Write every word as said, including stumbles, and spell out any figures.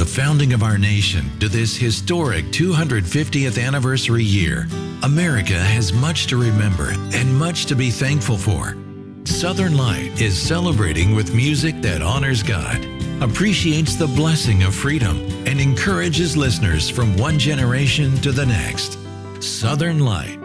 the founding of our nation to this historic two hundred fiftieth anniversary year, America has much to remember and much to be thankful for. Southern Light is celebrating with music that honors God, appreciates the blessing of freedom, and encourages listeners from one generation to the next. Southern Light.